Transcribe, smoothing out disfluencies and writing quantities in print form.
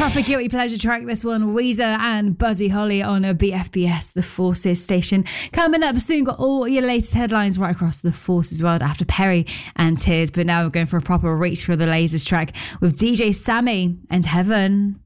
Proper guilty pleasure track, this one. Weezer and Buddy Holly on a BFBS, the Forces station. Coming up soon, got all your latest headlines right across the Forces world after Perry and Tears. But now we're going for a proper reach for the lasers track with DJ Sammy and Heaven.